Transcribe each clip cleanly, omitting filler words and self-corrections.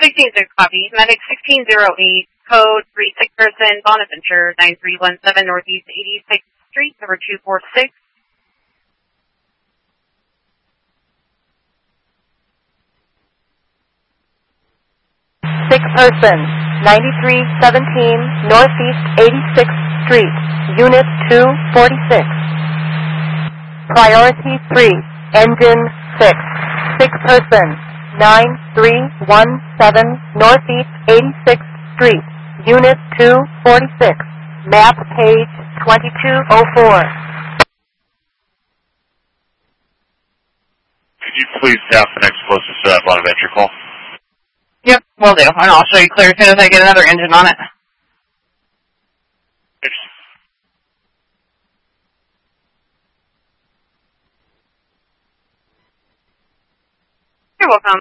16-6 copy. Medic 1608, code 36 person, Bonaventure, 9317 Northeast 86th Street, number 246. Sick person, 9317 Northeast 86th Street, Unit 246. Priority 3, Engine 6. Sick person, 9317 Northeast 86th Street, Unit 246. Map page 2204. Could you please staff the next closest Bonaventure call? Yep, will do. And I'll show you clear as soon as I get another engine on it. Thanks. You're welcome.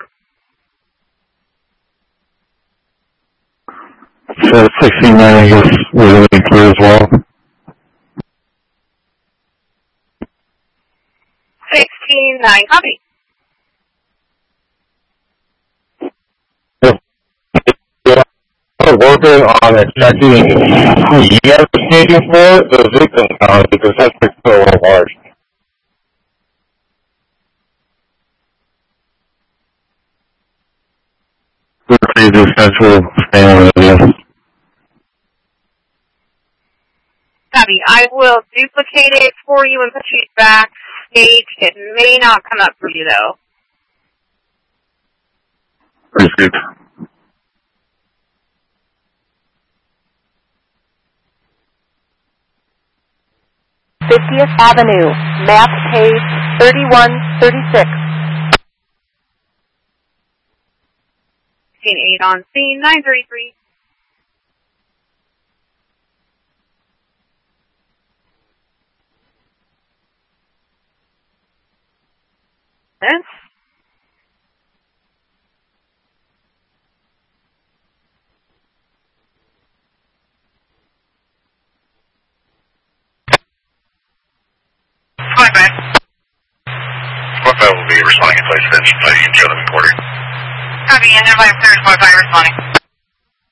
So 69, I guess, was really clear as well. 16-9, copy. Working on extracting who you guys are stating for the victim count because that's still a little large. The central family. Copy. I will duplicate it for you and put you back stage. It may not come up for you though. Appreciate. 50th Avenue, map page 3136. 16-8 on scene, 933. Yes. Flyback. Squad will be responding in place of engine by the other reporter. Copy, engine 5 clear, Squad 5 responding.